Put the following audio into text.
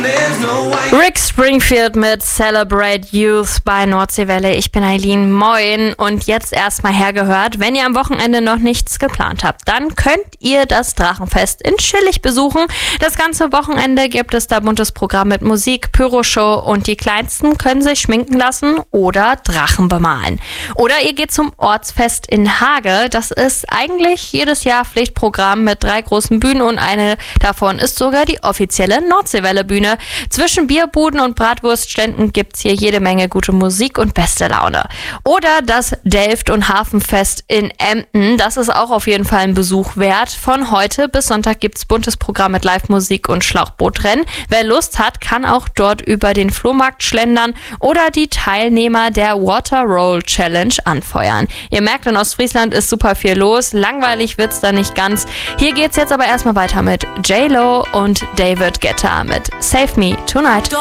Rick Springfield mit Celebrate Youth bei Nordseewelle. Ich bin Eileen, moin. Und jetzt erstmal hergehört, wenn ihr am Wochenende noch nichts geplant habt, dann könnt ihr das Drachenfest in Schillig besuchen. Das ganze Wochenende gibt es da buntes Programm mit Musik, Pyroshow und die Kleinsten können sich schminken lassen oder Drachen bemalen. Oder ihr geht zum Ortsfest in Hage. Das ist eigentlich jedes Jahr Pflichtprogramm mit 3 großen Bühnen und eine davon ist sogar die offizielle Nordseewelle-Bühne. Zwischen Bierbuden und Bratwurstständen gibt's hier jede Menge gute Musik und beste Laune. Oder das Delft- und Hafenfest in Emden. Das ist auch auf jeden Fall ein Besuch wert. Von heute bis Sonntag gibt's buntes Programm mit Live-Musik und Schlauchbootrennen. Wer Lust hat, kann auch dort über den Flohmarkt schlendern oder die Teilnehmer der Water Roll Challenge anfeuern. Ihr merkt, in Ostfriesland ist super viel los. Langweilig wird's da nicht ganz. Hier geht's jetzt aber erstmal weiter mit J-Lo und David Guetta mit Save Me Tonight.